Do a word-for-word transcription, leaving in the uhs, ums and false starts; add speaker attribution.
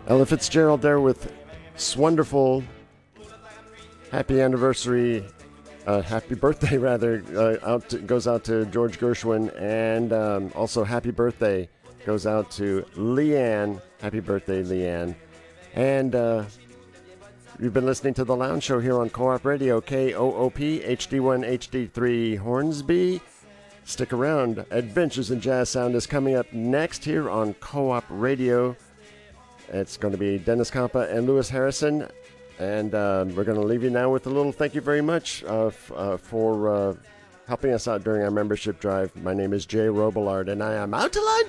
Speaker 1: Ella Fitzgerald there with Swonderful. Happy anniversary, uh, happy birthday rather, uh, out to, goes out to George Gershwin, and um, also happy birthday goes out to Leanne. Happy birthday, Leanne. And uh, you've been listening to The Lounge Show here on Co-op Radio, K O O P, H D one, H D three, Hornsby. Stick around. Adventures in Jazz Sound is coming up next here on Co-op Radio. It's going to be Dennis Compa and Lewis Harrison. And uh, we're going to leave you now with a little thank you very much uh, f- uh, for uh, helping us out during our membership drive. My name is Jay Robillard, and I am out to lunch.